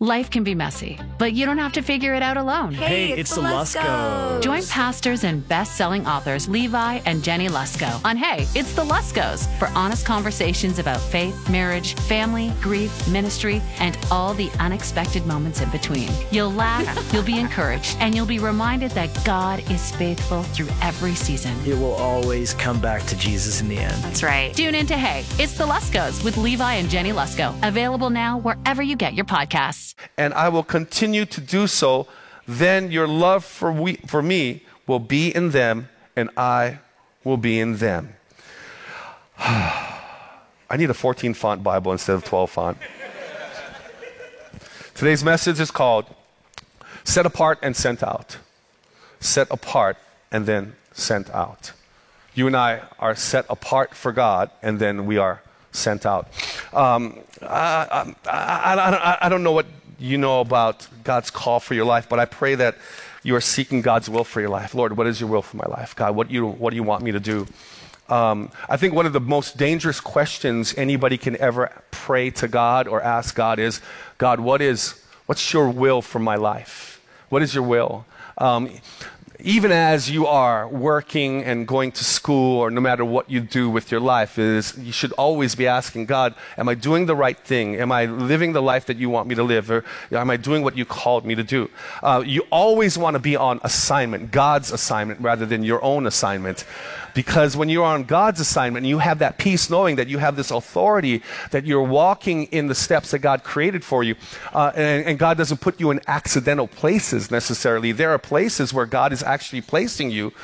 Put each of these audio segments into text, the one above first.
Life can be messy, but you don't have to figure it out alone. Hey, it's the Luskos. Join pastors and best-selling authors Levi and Jenny Lusko on Hey, It's the Luskos for honest conversations about faith, marriage, family, grief, ministry, and all the unexpected moments in between. You'll laugh, you'll be encouraged, and you'll be reminded that God is faithful through every season. It will always come back to Jesus in the end. That's right. Tune in to Hey, It's the Luskos with Levi and Jenny Lusko. Available now wherever you get your podcasts. And I will continue to do so. Then your love for me will be in them, and I will be in them. I need a 14 font Bible instead of 12 font. Today's message is called Set Apart and Sent Out. Set apart and then sent out. You and I are set apart for God, and then we are sent out. I don't know what you know about God's call for your life, but I pray that you are seeking God's will for your life. Lord, what is your will for my life? God, what do you want me to do? I think one of the most dangerous questions anybody can ever pray to God or ask God is, God, what's your will for my life? What is your will? Even as you are working and going to school, or no matter what you do with your life, you should always be asking God, am I doing the right thing? Am I living the life that you want me to live? Or am I doing what you called me to do? You always want to be on assignment, God's assignment, rather than your own assignment. Because when you're on God's assignment, you have that peace knowing that you have this authority, that you're walking in the steps that God created for you. And God doesn't put you in accidental places necessarily. There are places where God is actually placing you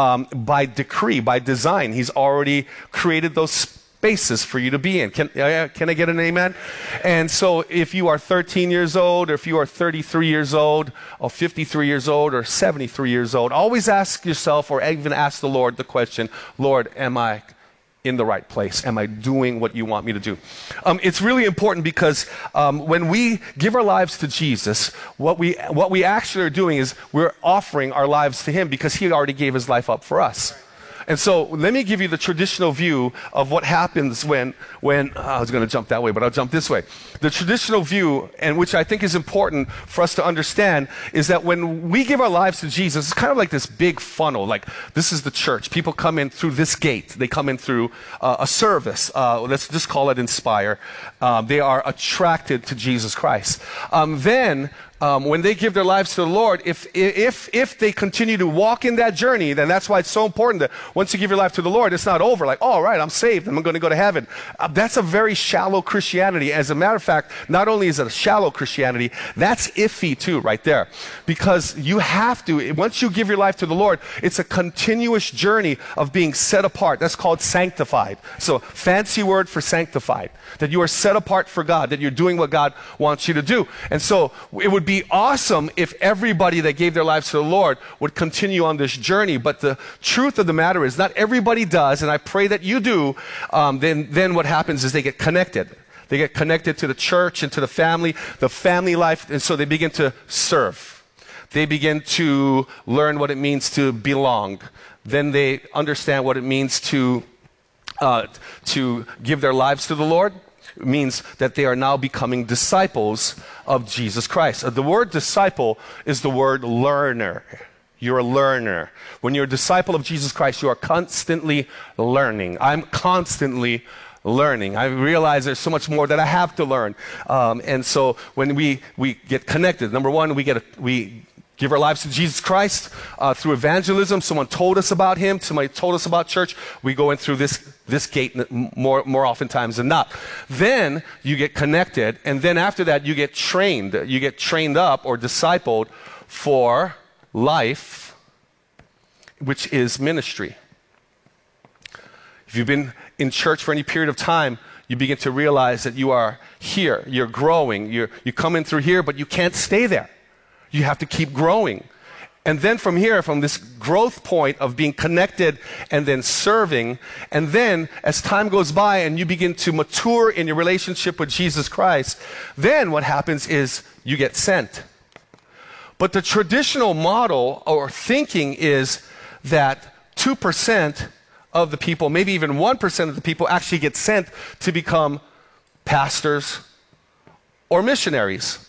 by decree, by design. He's already created those spaces for you to be in. Can I get an amen? And so if you are 13 years old, or if you are 33 years old, or 53 years old, or 73 years old, always ask yourself, or even ask the Lord the question, Lord, am I in the right place? Am I doing what you want me to do? It's really important because when we give our lives to Jesus, what we actually are doing is we're offering our lives to Him, because He already gave His life up for us. And so let me give you the traditional view of what happens when I was going to jump that way, but I'll jump this way. The traditional view, and which I think is important for us to understand, is that when we give our lives to Jesus, it's kind of like this big funnel. Like, this is the church. People come in through this gate. They come in through a service. Let's just call it Inspire. They are attracted to Jesus Christ. Then when they give their lives to the Lord, if they continue to walk in that journey, then that's why it's so important that once you give your life to the Lord, it's not over. Like, all right, I'm saved, I'm going to go to heaven. That's a very shallow Christianity. As a matter of fact, not only is it a shallow Christianity, that's iffy too, right there. Because you have to, once you give your life to the Lord, it's a continuous journey of being set apart. That's called sanctified. So, fancy word for sanctified. That you are set apart for God, that you're doing what God wants you to do. And so, it would be awesome if everybody that gave their lives to the Lord would continue on this journey. But the truth of the matter is, not everybody does, and I pray that you do. Then what happens is they get connected. They get connected to the church and to the family life, and so they begin to serve. They begin to learn what it means to belong. Then they understand what it means to give their lives to the Lord. It means that they are now becoming disciples of Jesus Christ. The word disciple is the word learner. You're a learner. When you're a disciple of Jesus Christ, you are constantly learning. I'm constantly learning. I realize there's so much more that I have to learn. And so when we get connected, number one, we give our lives to Jesus Christ through evangelism. Someone told us about Him. Somebody told us about church. We go in through this gate more oftentimes than not. Then you get connected, and then after that you get trained. You get trained up or discipled for life, which is ministry. If you've been in church for any period of time, you begin to realize that you are here. You're growing. You come in through here, but you can't stay there. You have to keep growing. And then from here, from this growth point of being connected and then serving, and then as time goes by and you begin to mature in your relationship with Jesus Christ, then what happens is you get sent. But the traditional model or thinking is that 2% of the people, maybe even 1% of the people actually get sent to become pastors or missionaries.